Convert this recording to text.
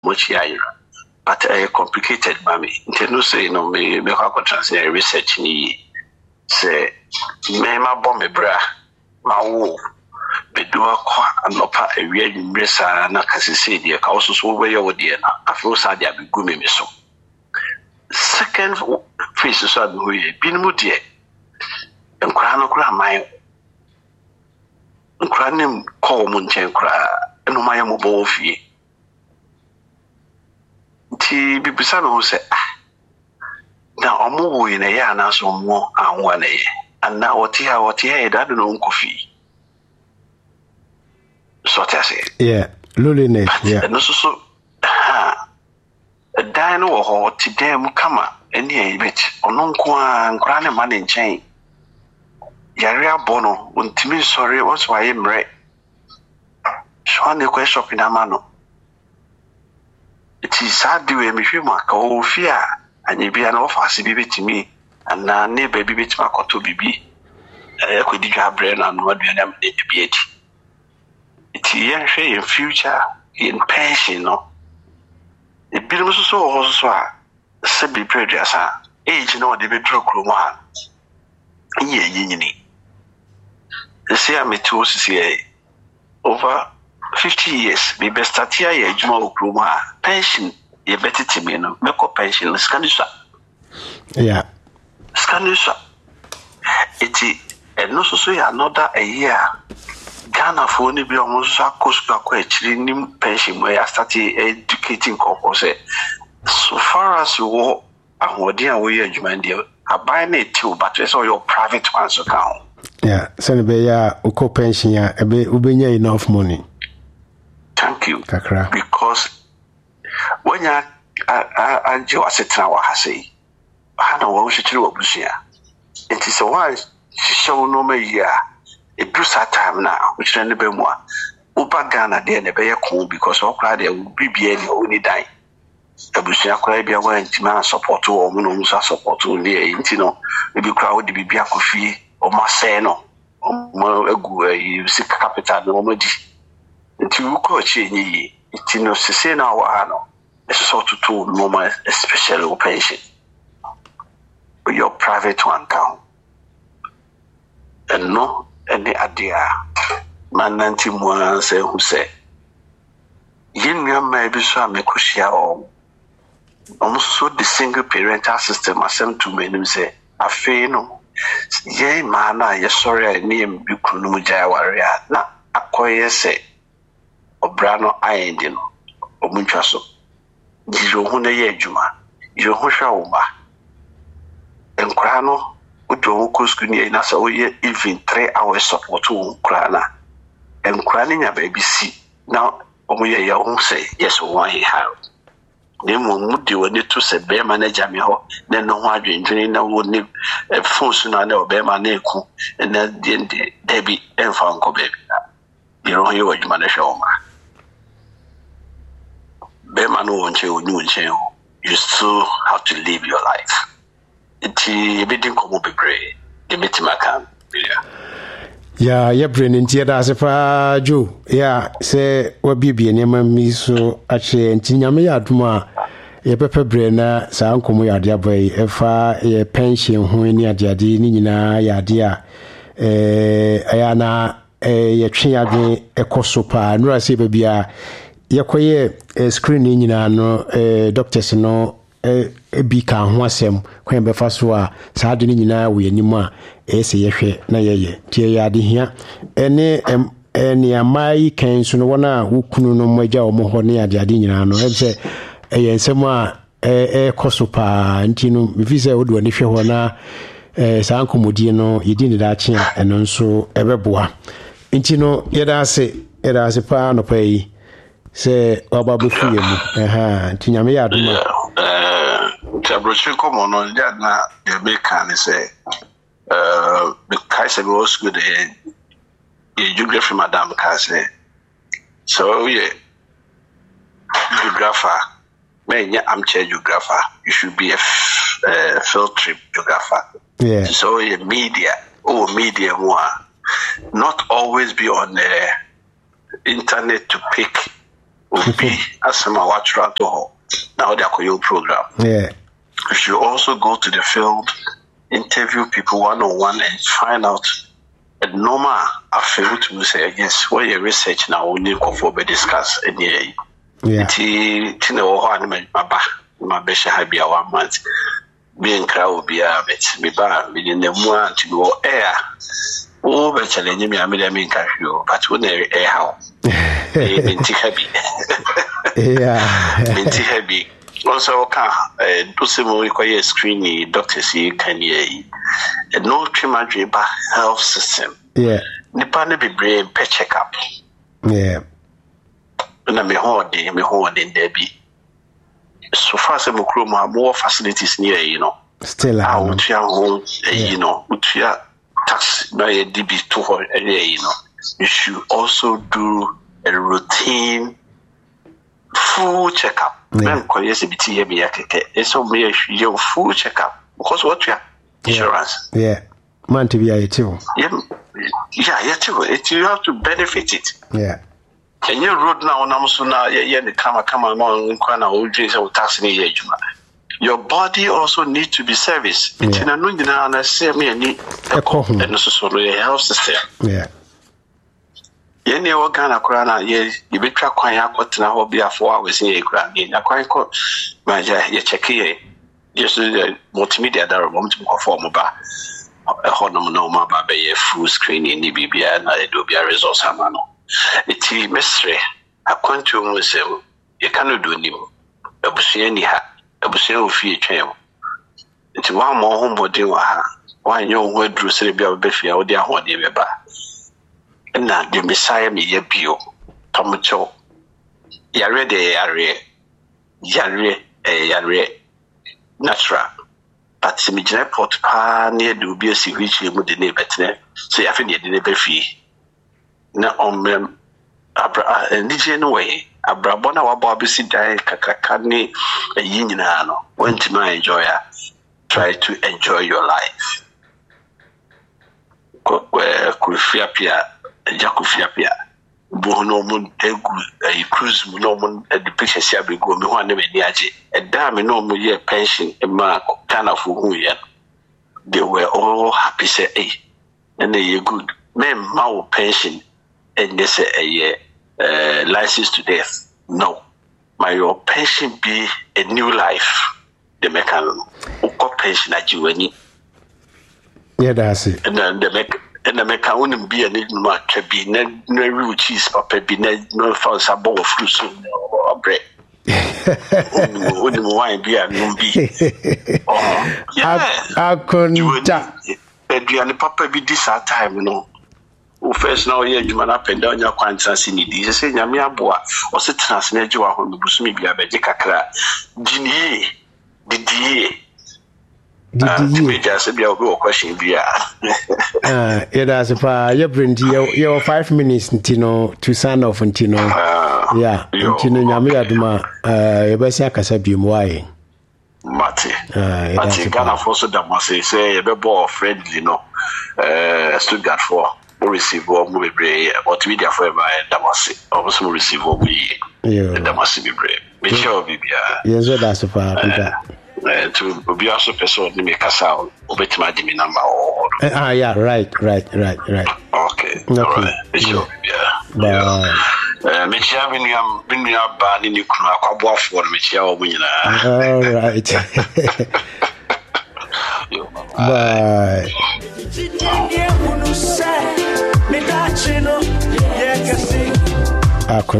much higher. But complicated, mammy. Intendo say no me hako translate research ni say me ma bomb bra ma wo bedua kwa anopa ewia nwumresa na kasese de ka oso so we yo de na afro sa de abegu me so. Second phase so abu ye binimu de nkura no kura man nkura nem call mu nchen kura eno maye mo bo fie. Ti bibisa no say na omo wo ina ya na so mo anwa na ye anna woti ha da do no nkofi. So I say, yeah, loneliness, yeah. No, so, a dino or today, Mukama, any bit, or non quan, grand man in chain. Yaria Bono, when Timmy sorry, was why I'm right. Swan the question in a mano. It is sad doing me, you mark, oh, fear, and you be an offer, baby to me, and now neighbor baby to my to be. I could have brain and what you name it. It's in future in pension, no. The bill so also be previous age no the bedroom one. Ye yini. The say me to see over 50 years. Be best start here ye juma kroma pension ye better to me no make pension scandisa. Yeah. Scandisa. It and no so another a year. Ghana for only be almost a cost nim pension where I started educating couple say so far as you walk and what dear way you mind dear I buy it too but it's all your private ones account. Yeah, send be ya uko pension ya ebe ubenya enough money. Thank you. Kakra. Because when you I do asetra wa hase hana wa ushitiri wa busia it is a wise show no me ya. It do that time now, which then the Bemwa. Upa Ghana, they never cool because all crowd there will be any only die. A Busia Crabia went to man support to or Munosa support to near Intino, maybe crowd the Bibia Coffee or Marceno or you seek capital no modi. Until you coach ye, it's no Sisena or Ano, a sort of two moment, especially patient. But your private one count. And no. And the idea, man, nanti mwana say who say, yin maybe so me kushia almost so the single parental system as some to men say, a fe no, ye mana, ye sorry, I name Bukunu Jawaria, na acquire say, or brano iron, or munchaso, Jijohune ye juma, Johosha uma, and crano. Udo kuskuni na so ye even 3 hours support to krana and craning a baby see now omoye ya won say yes one he have nemo mudi woni to say be manager me ho na no ho adwendwene na woni phone so na na be ma na eku na de debi enfa nko baby you know you wajuma na show ma be ma no wonche onyu you still have to live your life. Iti bidding come be brave. The mitimakan. Yeah, your brain in theater as a Joe. Yeah, say what be any mammy so actually and Tinyama Yaduma. Your pepper brainer, San Como Yadia Boy, if a pension when ya jadi Nina Yadia. Ayana a chin a cosopa, no I say baby. Yakoye screening no doctors no. Bi ka ho asem kwen be fa so a saade ni nyina we anim a ese yehwe na yeye tie ya de hia ene ene amai kan so no wona wukunu no magya o mo ho ne ade ade nyina no se ensem a koso pa ntino me fi se wodo ne hwe ho na saa nkomodie no yedi ne da kye a eno nso ebeboa ntino yeda ase pa no pa yi se wababo fuye mu tinyame ya aduma Tabroche come on that na the make say the Kaiser was good geography madam Kaiser so yeah geographer man I'm chair geographer you should be a field trip geographer yeah so yeah media one not always be on the internet to pick Obi asema watra to ho. Now they are your program. Yeah. You should also go to the field, interview people one-on-one and find out a normal affair to say, yes, what your research now we need to discuss any. Yeah. Tina or my best happy 1 month. Being crowd be a bit, be bad, within the one to go air. Oh, but challenge me, I mean, but when they air how. Minty heavy. Yeah. Minty heavy. Also, do some require screening, doctors see can ye. And no trim health system. Yeah. Nippon be brain pet checkup. Yeah. And I'm a hoarding Debbie. So far as more facilities near, you know. Still, I would home, you know, which you tax by a DB 200 a day, you know. You should also do a routine full checkup. Yeah. It's only your full checkup because what you have insurance. Yeah. Man to be a too. Yeah, you have to benefit it. Yeah. And your road now, the come on, old days of taxing your body also needs to be serviced. It's in a new and say me and necessarily a health system. Yeah. Any organ across you be track what now be a 4 hours in a grand in a quite my check here. Just multimedia that are want to perform about a honor no more by a full screen in the BBI and I do be a resource. It's a mystery. A quantum will say, you cannot do new. A busiani ha, a busian of fear channel. It's one more homebody. Why no word drew cerebral befia or their one ever. And now the Messiah me ye bio, Tomato. Yare de yare, natural. But some port pa near do be a secret with the neighbor. So I think you didn't be fee. Na indigenous way abrabona wa bobi si dai kakaka ni yinyina no want to enjoy try to enjoy your life kufiapia jakufiapia bono mun egu cruise mu no mun the picture sia be go me ho na me ni age da me no mu ye pension e ma kana fu hu ye they were all happy say and they good men ma pension and they say a license to death. No. Your pension be a new life. The mechanism. Pension at you any. Yeah, that's it. And then the mechanism be a little much be no real cheese, papa be no false a bowl of fruit or bread. Wouldn't wine be a no be. Oh, yeah. I couldn't. And papa be this our time, you know. First now here you man up and down your quantity in this say nyame aboa o se transne je wa ho busumi bia beje kakra dini didi me just be a question bia yeah that's pa you bring your 5 minutes ntino to sign off ntino yeah ntino nyame aduma you be say akasa bi mu aye Mate Ghana for so that must say you be ball friendly no Stuttgart for receive or movie brave or to media forever Damasi also receive what we Damasi be brave make sure be yes that's a part to be also person to make a sound obet my Jimmy number or yeah right okay make sure me chia been ya ban in you kuna kwabo for me chia o munyina all right bye me that you know yeah